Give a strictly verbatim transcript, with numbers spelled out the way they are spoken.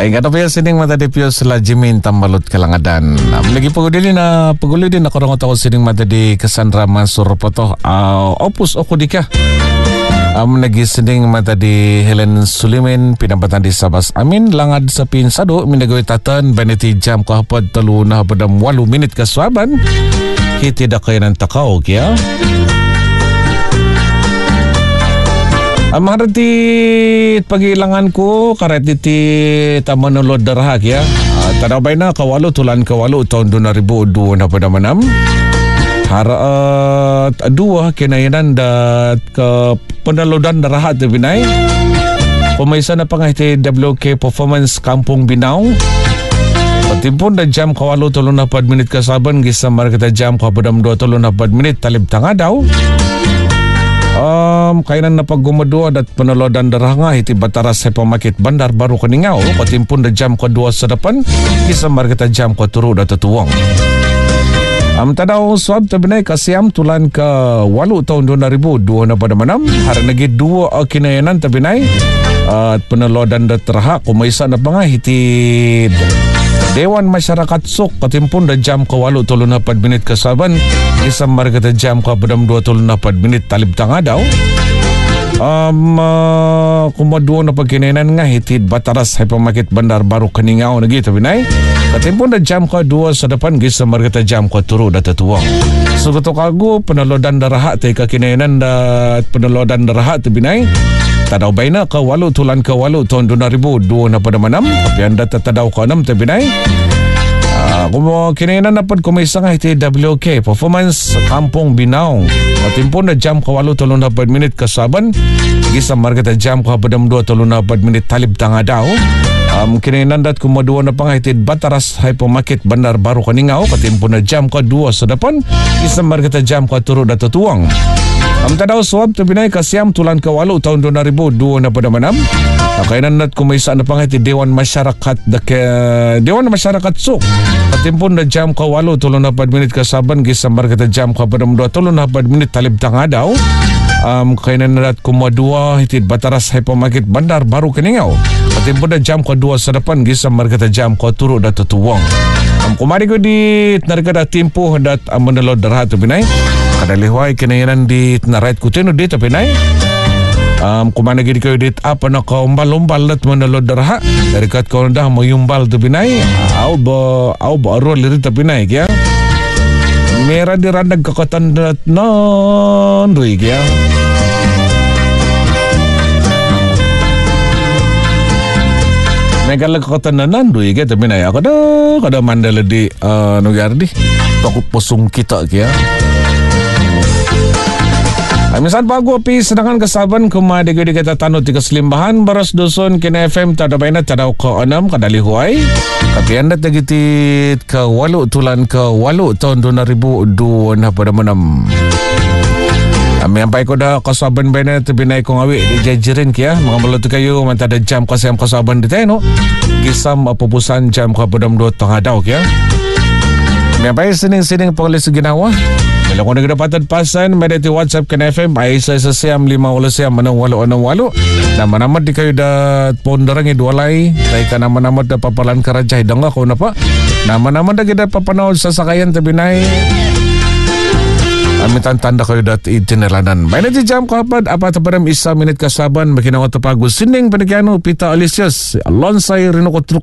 Ay nga na sining matadipyo sila Jimin Tambalot Kalangadan. Um, lagi paguli na paguli din ako rin ako sining matadi Cassandra Mansur po to. Uh, opus ako di ka. Um, lagi sining matadi Helen Suliman pinabatan di Sabas Amin langad sa pinsado minagawi tatan baniti jam kahapad talo na padam walu minit kaswaban. Hiti da kayo ng takaw kaya. Ang harati pagilangan ko karet iti tamanulod darahak ya. Uh, Tanabay na kawalo tulan kawalo taon dua ribu dua na padamanam. Haraat uh, dua kinayanan dat ke penalodan darahat ti binay. Pumaysa na pangahiti W K Performance Kampung Binao. Patimpun da jam kawalo tulon na pad minit kasaban gisamar kita jam kapadam dua tulon na pad minit talib tanga daw. Um, kainan na paggumadua dat penalodan darah nga iti bataras sa pamakit bandar baru kaningaw patimpun da jam kedua sa depan gisamar kita jam keturu da tutuwang. Am tadaw swab tabinay kasiyam tulan ka walu tahun dua ribu dua na padamanam hari nagi dua kinayanan tabinay at uh, penalodan da terha kumaysa na pa nga hiti Dewan Masyarakat Sok katimpun da jam ka walu tulon na pad minit kasaban isamar kita jam ka padam dua tulon na pad minit talib tanga daw. Um, uh, kumaduo na pagkinayanan nga hitid bataras hay pamakit bandar baru kaningaw na gito binay. Katimpun da jam ka dua sa depan gisamar kita jam ka turu da tatuwang. So gato kago penalodan daraha tay kakinayanan da penalodan daraha ti binay. Tadaw bay na ka walu tulan ka walu tahun dua ribu dua na padamanam tapi anda tatadaw ka enam ti binay. Uh, kumo kinayanan na pad kumaysa nga iti W K Performance Kampung Binao. Patimpun na jam ka walu tulon na pad minit kasaban gisamar kita jam ka padam dua tulon na pad minit talib tanga daw. Um, kinayanan dat kumaduwa na pangahitid bataras hay pamakit bandar baru kaningaw patimpun na jam ka dua sa depan gisamar kita jam ka turu da tutuwang. Am tadaw swab tabinay kasiyam tulan ka walu tahun dua ribu dua na padamanam. Kainan nat kumaysa na pangahiti Dewan Masyarakat da Dewan Masyarakat Sok. Patimpun na jam ka walu tulon na pad minit kasaban gisambar kita jam ka padam dua tulon na pad minit talib tanga daw. Um, kainan nat kumadua hitid bataras hay pamakit bandar baru kaningaw. Patimpun na jam ka dua sa depan gisambar kita jam ka turu da tutuwang. Am kumari ko di narikada timpo dat am menelod darah tu binay. Kadalihway kinayanan di narait kutino di tapi nay. Um, kumana gidi kayo dit apa na kaumbal-umbal at manalod darha dari kat kau dah mayumbal tu binay au ba au ba ro lirit tapi nay kya mera di randag kakatan dat non dui kya megal kakatan nan dui kya tapi nay ako da kada mandala di uh, nugar di takut posong kita kya. Misan bago pi sedangkan kasaban kumade gede kata tanut tiga selimbahan baras dusun kena F M tada baina tada ko enam kadali huai tapi anda tagitit ke walu tulan ke walu tahun dua ribu dua na pada menam. Ami ampai ko da kasaban baina tebinai ko ngawi di jajirin kia mengambil tu kayu mantada jam kasam kasaban di teno gisam apupusan jam ka padam dua tengah daw kia. Mi ampai sining-sining polis ginawa. Kalau kau nak dapatan pasan, mediti WhatsApp Kena F M, Aisyah sesiam lima wala siam manang walu anang walu. Nama-nama di kayu dah ponderangi dua lai. Taika nama-nama dah papalan kerajai danga kau napa? Nama-nama dah kita papanau sasakayan tebinai. Amintan tanda kayu dah itineranan. Mediti jam kapan apa tepadam isa minit kasaban. Makin awak terpagus sining penikianu pita Alisius. Alonsai rinoko truk.